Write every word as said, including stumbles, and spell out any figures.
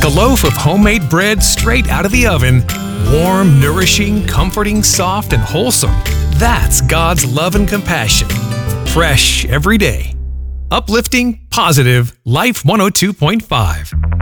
a loaf of homemade bread straight out of the oven. Warm, nourishing, comforting, soft, and wholesome. That's God's love and compassion. Fresh every day. Uplifting, positive, Life one oh two point five.